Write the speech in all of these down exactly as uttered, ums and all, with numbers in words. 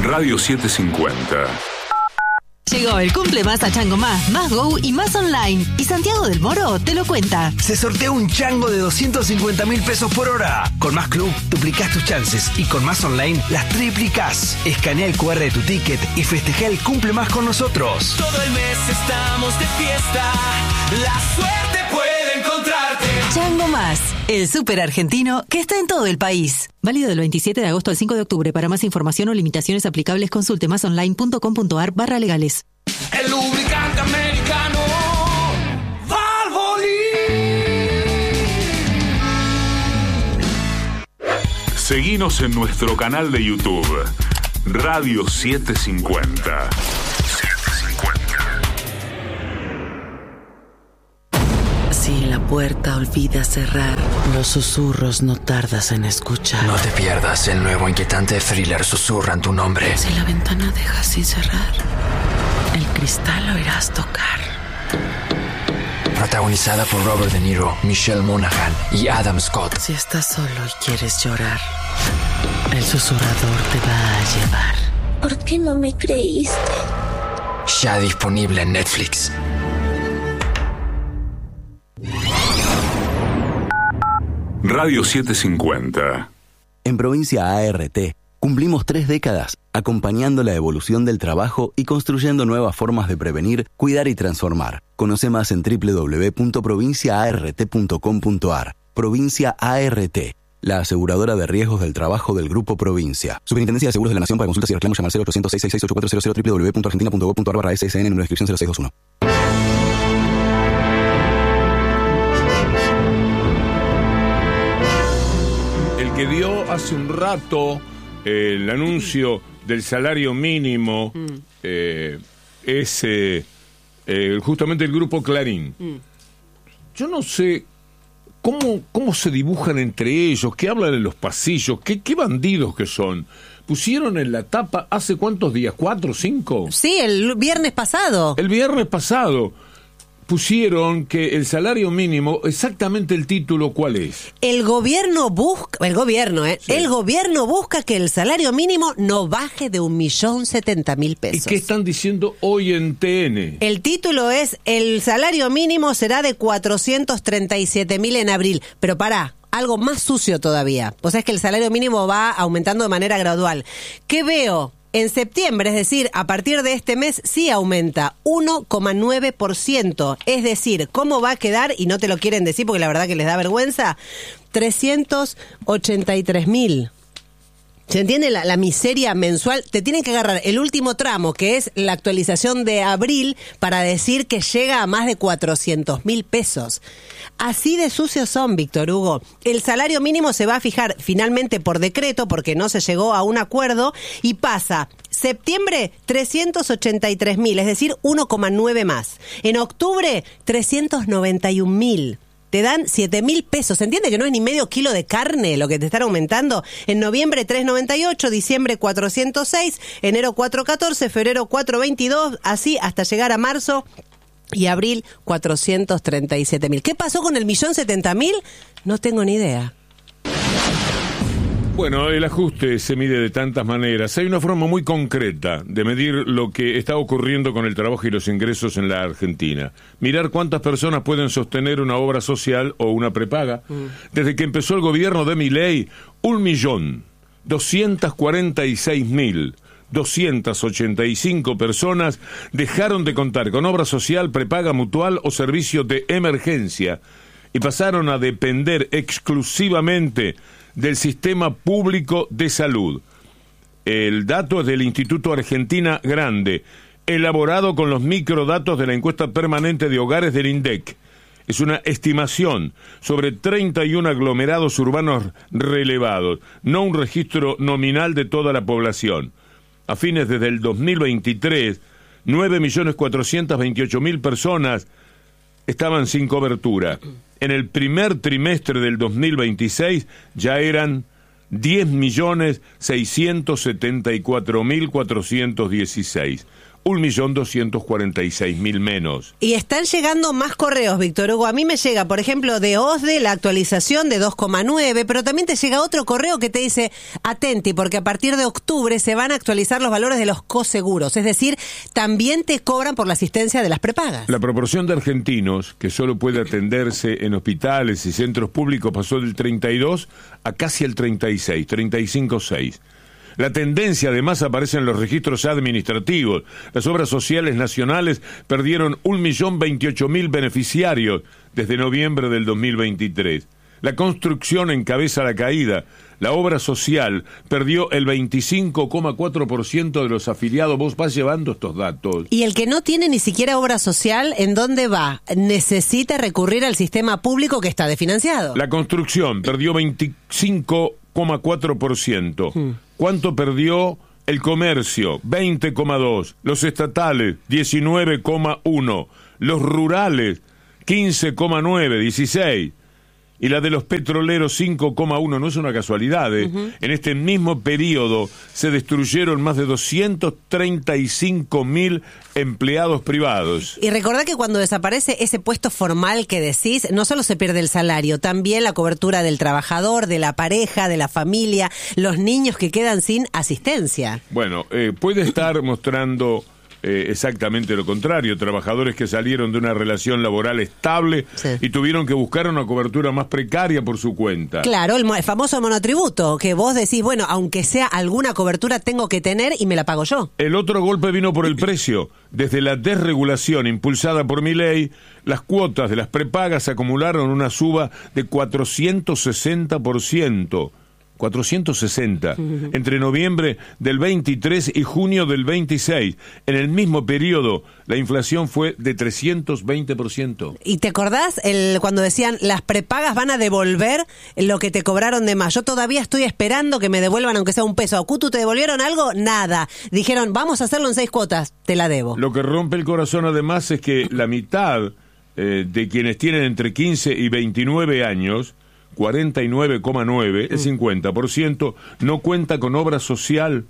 Radio setecientos cincuenta. Llegó el cumple más a Chango Más, Más Go y Más Online. Y Santiago del Moro te lo cuenta. Se sortea un chango de doscientos cincuenta mil pesos por hora. Con Más Club duplicás tus chances y con Más Online las triplicás. Escanea el cu erre de tu ticket y festeja el cumple más con nosotros. Todo el mes estamos de fiesta. La suerte puede encontrarte. Chango Más, el súper argentino que está en todo el país. Válido del veintisiete de agosto al cinco de octubre. Para más información o limitaciones aplicables, consulte masonline.com.ar barra legales. El lubricante americano Valvoline. Seguinos en nuestro canal de YouTube, Radio setecientos cincuenta. Si la puerta olvida cerrar, los susurros no tardas en escuchar. No te pierdas el nuevo inquietante thriller Susurran tu nombre. Si la ventana dejas sin cerrar, el cristal oirás tocar. Protagonizada por Robert De Niro, Michelle Monaghan y Adam Scott. Si estás solo y quieres llorar, el susurrador te va a llevar. ¿Por qué no me creíste? Ya disponible en Netflix. Radio setecientos cincuenta. En Provincia A R T cumplimos tres décadas acompañando la evolución del trabajo y construyendo nuevas formas de prevenir, cuidar y transformar. Conoce más en doble u doble u doble u punto provincia a r t punto com punto a r. Provincia A R T, la aseguradora de riesgos del trabajo del Grupo Provincia. Superintendencia de Seguros de la Nación. Para consultas y reclamos llama al cero ochocientos seis seis seis ocho cuatro cero cero, doble u doble u doble u punto argentina punto gob punto a r barra S S N, número de inscripción cero seis dos uno. Que dio hace un rato eh, el anuncio del salario mínimo mm. eh, es eh, eh, justamente el Grupo Clarín. Mm. Yo no sé cómo, cómo se dibujan entre ellos, qué hablan en los pasillos, qué, qué bandidos que son. Pusieron en la tapa hace cuántos días, cuatro, cinco. Sí, el viernes pasado. El viernes pasado. Pusieron que el salario mínimo, exactamente el título, ¿cuál es? El gobierno busca, el gobierno, ¿eh? Sí. El gobierno busca que el salario mínimo no baje de un millón setenta mil pesos. ¿Y qué están diciendo hoy en T N? El título es, el salario mínimo será de cuatrocientos treinta y siete mil en abril, pero pará. Algo más sucio todavía. O sea, es que el salario mínimo va aumentando de manera gradual. ¿Qué veo? En septiembre, es decir, a partir de este mes, sí aumenta uno coma nueve por ciento. Es decir, ¿cómo va a quedar? Y no te lo quieren decir porque la verdad que les da vergüenza. trescientos ochenta y tres mil. ¿Se entiende la, la miseria mensual? Te tienen que agarrar el último tramo, que es la actualización de abril, para decir que llega a más de cuatrocientos mil pesos. Así de sucios son, Víctor Hugo. El salario mínimo se va a fijar finalmente por decreto, porque no se llegó a un acuerdo, y pasa septiembre trescientos ochenta y tres mil, es decir, uno coma nueve más. En octubre, trescientos noventa y un mil. Te dan siete mil pesos. ¿Se entiende que no es ni medio kilo de carne lo que te están aumentando? En noviembre tres noventa y ocho, diciembre cuatrocientos seis, enero cuatrocientos catorce, febrero cuatrocientos veintidós, así hasta llegar a marzo y abril cuatrocientos treinta y siete mil. ¿Qué pasó con el millón setenta mil? No tengo ni idea. Bueno, el ajuste se mide de tantas maneras. Hay una forma muy concreta de medir lo que está ocurriendo con el trabajo y los ingresos en la Argentina. Mirar cuántas personas pueden sostener una obra social o una prepaga. Mm. Desde que empezó el gobierno de Milei, un millón doscientos cuarenta y seis mil doscientas ochenta y cinco personas dejaron de contar con obra social, prepaga mutual o servicio de emergencia y pasaron a depender exclusivamente del sistema público de salud. El dato es del Instituto Argentina Grande, elaborado con los microdatos de la encuesta permanente de hogares del INDEC. Es una estimación sobre treinta y uno aglomerados urbanos relevados, no un registro nominal de toda la población. A fines desde el dos mil veintitrés, nueve millones cuatrocientos veintiocho mil personas estaban sin cobertura. En el primer trimestre del dos mil veintiséis ya eran diez millones seiscientos setenta y cuatro mil cuatrocientos dieciséis. un millón doscientos cuarenta y seis mil menos. Y están llegando más correos, Víctor Hugo. A mí me llega, por ejemplo, de OSDE la actualización de dos coma nueve, pero también te llega otro correo que te dice, atenti, porque a partir de octubre se van a actualizar los valores de los coseguros. Es decir, también te cobran por la asistencia de las prepagas. La proporción de argentinos que solo puede atenderse en hospitales y centros públicos pasó del treinta y dos a casi el treinta y seis, treinta y cinco coma seis. La tendencia además aparece en los registros administrativos. Las obras sociales nacionales perdieron un millón veintiocho mil beneficiarios desde noviembre del dos mil veintitrés. La construcción encabeza la caída. La obra social perdió el veinticinco coma cuatro por ciento de los afiliados. Vos vas llevando estos datos. Y el que no tiene ni siquiera obra social, ¿en dónde va? Necesita recurrir al sistema público que está desfinanciado. La construcción perdió veinticinco coma cuatro por ciento. Hmm. ¿Cuánto perdió el comercio? veinte coma dos. Los estatales, diecinueve coma uno. Los rurales, quince coma nueve, dieciséis. Y la de los petroleros, cinco coma uno. No es una casualidad, ¿eh? Uh-huh. En este mismo periodo se destruyeron más de doscientos treinta y cinco mil empleados privados. Y recordá que cuando desaparece ese puesto formal que decís, no solo se pierde el salario, también la cobertura del trabajador, de la pareja, de la familia, los niños que quedan sin asistencia. Bueno, eh, puede estar mostrando... Eh, exactamente lo contrario, trabajadores que salieron de una relación laboral estable sí. y tuvieron que buscar una cobertura más precaria por su cuenta. Claro, el, el famoso monotributo, que vos decís, bueno, aunque sea alguna cobertura tengo que tener y me la pago yo. El otro golpe vino por el precio. Desde la desregulación impulsada por Milei, las cuotas de las prepagas acumularon una suba de cuatrocientos sesenta por ciento. cuatrocientos sesenta, entre noviembre del veintitrés y junio del veintiséis. En el mismo periodo, la inflación fue de trescientos veinte por ciento. ¿Y te acordás el, cuando decían, las prepagas van a devolver lo que te cobraron de más? Yo todavía estoy esperando que me devuelvan, aunque sea un peso. ¿A Cutu te devolvieron algo? Nada. Dijeron, vamos a hacerlo en seis cuotas, te la debo. Lo que rompe el corazón, además, es que la mitad eh, de quienes tienen entre quince y veintinueve años... cuarenta y nueve coma nueve, el cincuenta por ciento, no cuenta con obra social,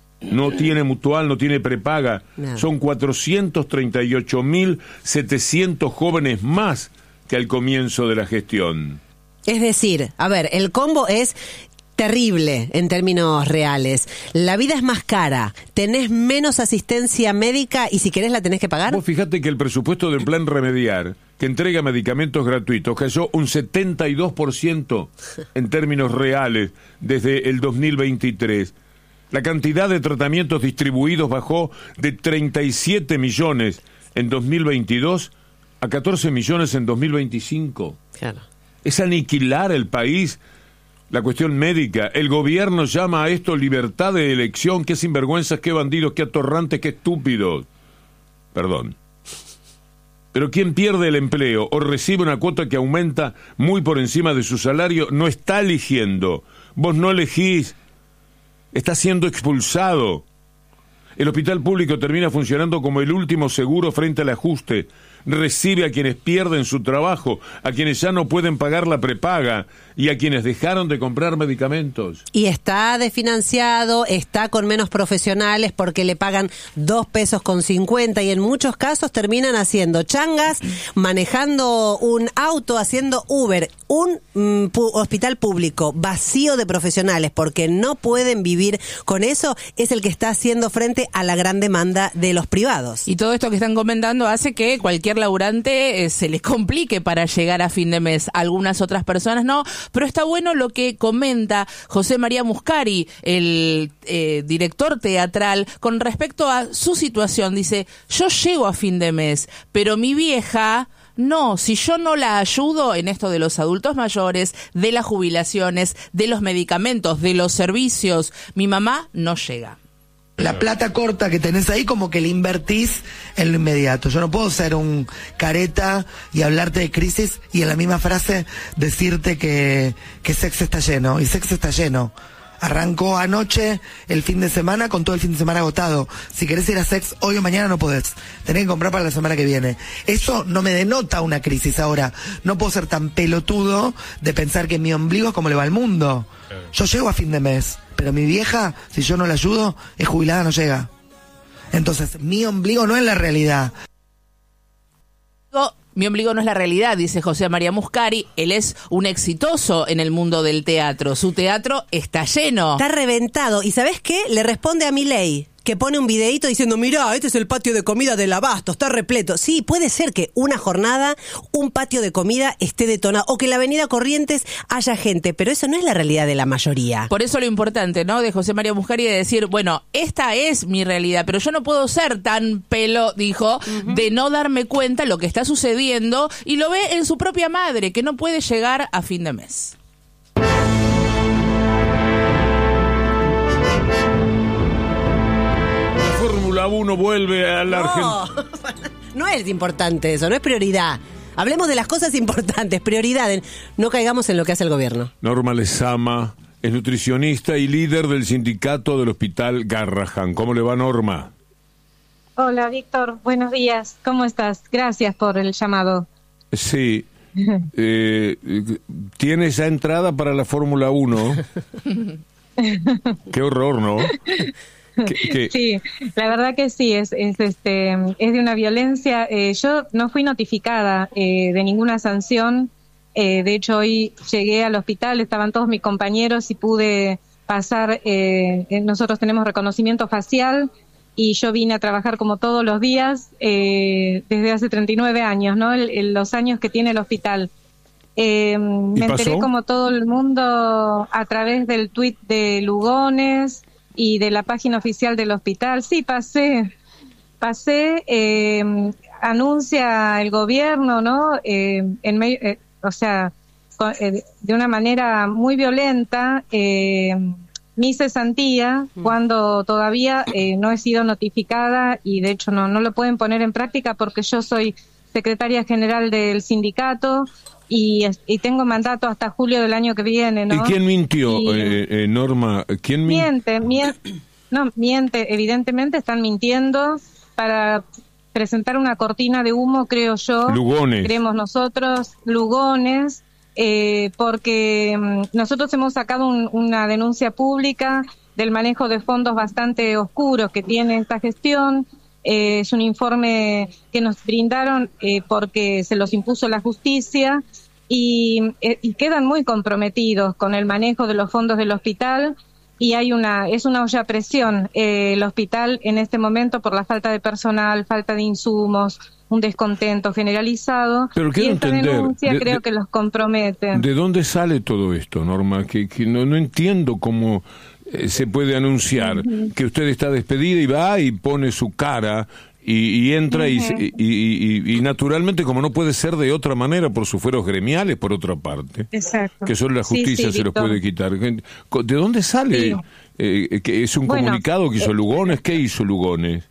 no tiene mutual, no tiene prepaga. No. Son cuatrocientos treinta y ocho mil setecientos jóvenes más que al comienzo de la gestión. Es decir, a ver, el combo es terrible en términos reales. La vida es más cara, tenés menos asistencia médica y si querés la tenés que pagar. Vos fíjate que el presupuesto del Plan Remediar, que entrega medicamentos gratuitos, cayó un setenta y dos por ciento en términos reales desde el dos mil veintitrés. La cantidad de tratamientos distribuidos bajó de treinta y siete millones en dos mil veintidós a catorce millones en dos mil veinticinco. Claro. Es aniquilar el país. La cuestión médica, el gobierno llama a esto libertad de elección. Qué sinvergüenzas, qué bandidos, qué atorrantes, qué estúpidos. Perdón. Pero quien pierde el empleo o recibe una cuota que aumenta muy por encima de su salario, no está eligiendo. Vos no elegís. Está siendo expulsado. El hospital público termina funcionando como el último seguro frente al ajuste. Recibe a quienes pierden su trabajo, a quienes ya no pueden pagar la prepaga y a quienes dejaron de comprar medicamentos. Y está desfinanciado, está con menos profesionales porque le pagan dos pesos con cincuenta y en muchos casos terminan haciendo changas, manejando un auto, haciendo Uber. Un mm, pu- hospital público vacío de profesionales porque no pueden vivir con eso es el que está haciendo frente a la gran demanda de los privados. Y todo esto que están comentando hace que cualquier laburante eh, se les complique para llegar a fin de mes. Algunas otras personas no, pero está bueno lo que comenta José María Muscari, el eh, director teatral, con respecto a su situación. Dice, yo llego a fin de mes, pero mi vieja... No, si yo no la ayudo en esto de los adultos mayores, de las jubilaciones, de los medicamentos, de los servicios, mi mamá no llega. La plata corta que tenés ahí como que la invertís en lo inmediato. Yo no puedo ser un careta y hablarte de crisis y en la misma frase decirte que, que Sex está lleno. Y Sex está lleno. Arrancó anoche el fin de semana con todo el fin de semana agotado. Si querés ir a Sex hoy o mañana no podés. Tenés que comprar para la semana que viene. Eso no me denota una crisis ahora. No puedo ser tan pelotudo de pensar que mi ombligo es como le va al mundo. Yo llego a fin de mes, pero mi vieja, si yo no la ayudo, es jubilada, no llega. Entonces, mi ombligo no es la realidad. Mi ombligo no es la realidad, dice José María Muscari. Él es un exitoso en el mundo del teatro. Su teatro está lleno. Está reventado. ¿Y sabés qué? Le responde a Milei, que pone un videíto diciendo, mirá, este es el patio de comida del Abasto, está repleto. Sí, puede ser que una jornada, un patio de comida esté detonado, o que en la avenida Corrientes haya gente, pero eso no es la realidad de la mayoría. Por eso lo importante, ¿no?, de José María Muscari, de decir, bueno, esta es mi realidad, pero yo no puedo ser tan pelo, dijo, uh-huh. de no darme cuenta lo que está sucediendo, y lo ve en su propia madre, que no puede llegar a fin de mes. Fórmula uno vuelve a la no, Argentina. No es importante eso, no es prioridad. Hablemos de las cosas importantes, prioridad. No caigamos en lo que hace el gobierno. Norma Lezama es nutricionista y líder del sindicato del Hospital Garrahan. ¿Cómo le va, Norma? Hola, Víctor. Buenos días. ¿Cómo estás? Gracias por el llamado. Sí. eh, ¿Tiene ya entrada para la Fórmula uno? Qué horror, ¿no? ¿Qué, qué? Sí, la verdad que sí, es, es, este, es de una violencia. Eh, yo no fui notificada eh, de ninguna sanción. Eh, de hecho, hoy llegué al hospital, estaban todos mis compañeros y pude pasar. Eh, nosotros tenemos reconocimiento facial y yo vine a trabajar como todos los días eh, desde hace treinta y nueve años, ¿no? El, el, los años que tiene el hospital. Eh, me pasó? enteré como todo el mundo a través del tuit de Lugones y de la página oficial del hospital. Sí, pasé, pasé, eh, anuncia el gobierno, ¿no? Eh, en medio, eh, o sea, con, eh, de una manera muy violenta, eh, mi cesantía, mm. cuando todavía eh, no he sido notificada y de hecho no, no lo pueden poner en práctica porque yo soy secretaria general del sindicato. Y, y tengo mandato hasta julio del año que viene, ¿no? ¿Y quién mintió, y, eh, eh, Norma? ¿Quién miente? Miente, no, miente, evidentemente están mintiendo para presentar una cortina de humo, creo yo. Lugones. Creemos nosotros, Lugones, eh, porque um, nosotros hemos sacado un, una denuncia pública del manejo de fondos bastante oscuros que tiene esta gestión. Eh, es un informe que nos brindaron eh, porque se los impuso la justicia y, eh, y quedan muy comprometidos con el manejo de los fondos del hospital y hay una es una olla a presión eh, el hospital en este momento por la falta de personal, falta de insumos, un descontento generalizado. Pero quiero y esta entender, denuncia de, creo de, que los compromete. ¿De dónde sale todo esto, Norma? Que, que no, no entiendo cómo se puede anunciar uh-huh. que usted está despedida y va y pone su cara y, y entra uh-huh. y, y, y, y naturalmente, como no puede ser de otra manera por sus fueros gremiales, por otra parte, exacto, que solo la justicia sí, sí, se los puede quitar. ¿De dónde sale? Sí. Eh, que ¿Es un bueno, comunicado que hizo eh, Lugones? ¿Qué hizo Lugones?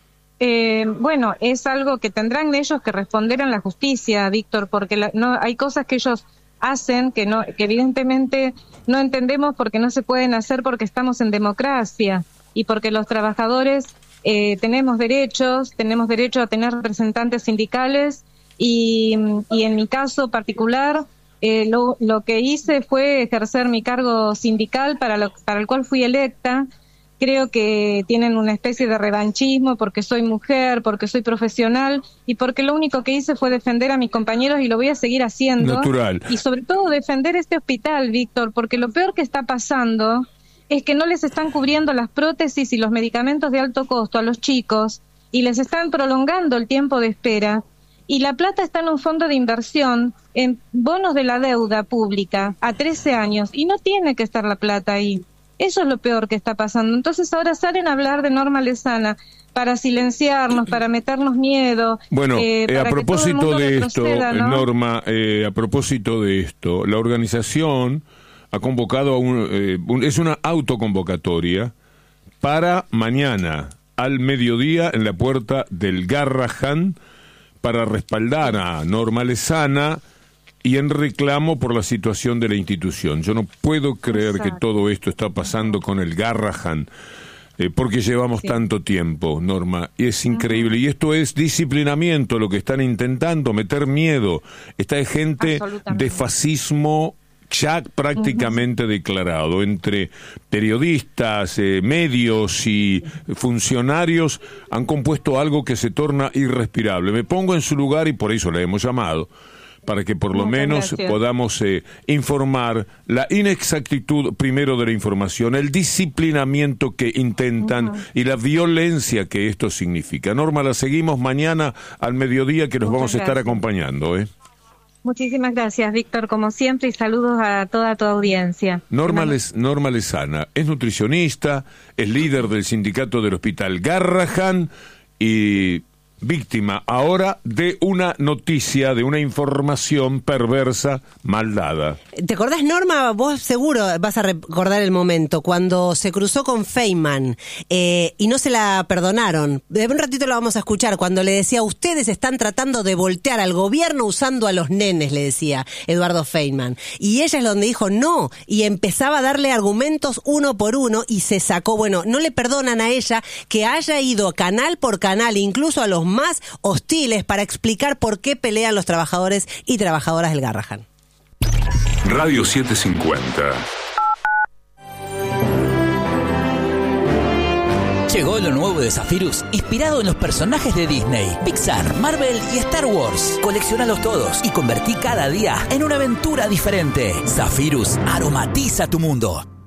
Eh, bueno, es algo que tendrán ellos que responder en la justicia, Víctor, porque la, no hay cosas que ellos hacen que no que evidentemente no entendemos porque no se pueden hacer porque estamos en democracia y porque los trabajadores eh, tenemos derechos, tenemos derecho a tener representantes sindicales y, y en mi caso particular eh, lo, lo que hice fue ejercer mi cargo sindical para, lo, para el cual fui electa. Creo que tienen una especie de revanchismo porque soy mujer, porque soy profesional y porque lo único que hice fue defender a mis compañeros y lo voy a seguir haciendo. Natural. Y sobre todo defender este hospital, Víctor, porque lo peor que está pasando es que no les están cubriendo las prótesis y los medicamentos de alto costo a los chicos y les están prolongando el tiempo de espera. Y la plata está en un fondo de inversión, en bonos de la deuda pública a trece años y no tiene que estar la plata ahí. Eso es lo peor que está pasando. Entonces ahora salen a hablar de Norma Lezama para silenciarnos, para meternos miedo. Bueno, eh, eh, a propósito de esto, ¿no? Norma, eh, a propósito de esto, la organización ha convocado a un, eh, un, es una autoconvocatoria para mañana al mediodía en la puerta del Garrahan para respaldar a Norma Lezama y en reclamo por la situación de la institución. Yo no puedo creer Exacto. que todo esto está pasando con el Garrahan, eh, porque llevamos sí. tanto tiempo, Norma, y es increíble. Uh-huh. Y esto es disciplinamiento, lo que están intentando, meter miedo. Esta es gente de fascismo ya prácticamente uh-huh. declarado entre periodistas, eh, medios y funcionarios, han compuesto algo que se torna irrespirable. Me pongo en su lugar y por eso le hemos llamado, para que por lo Muchas menos gracias. podamos eh, informar la inexactitud primero de la información, el disciplinamiento que intentan uh-huh. y la violencia que esto significa. Norma, la seguimos mañana al mediodía, que nos Muchas vamos a estar gracias. acompañando. ¿eh? Muchísimas gracias, Víctor, como siempre, y saludos a toda tu audiencia. Norma, Les, Norma Lezana es nutricionista, es líder del sindicato del Hospital Garrahan y víctima ahora de una noticia, de una información perversa, mal dada. ¿Te acordás, Norma? Vos seguro vas a recordar el momento cuando se cruzó con Feynman eh, y no se la perdonaron. De un ratito lo vamos a escuchar, cuando le decía, ustedes están tratando de voltear al gobierno usando a los nenes, le decía Eduardo Feynman. Y ella es donde dijo no, y empezaba a darle argumentos uno por uno y se sacó. Bueno, no le perdonan a ella que haya ido canal por canal, incluso a los más hostiles, para explicar por qué pelean los trabajadores y trabajadoras del Garrahan. Radio setecientos cincuenta. Llegó lo nuevo de Zephyrus, inspirado en los personajes de Disney, Pixar, Marvel y Star Wars. Coleccionalos todos y convertí cada día en una aventura diferente. Zephyrus aromatiza tu mundo.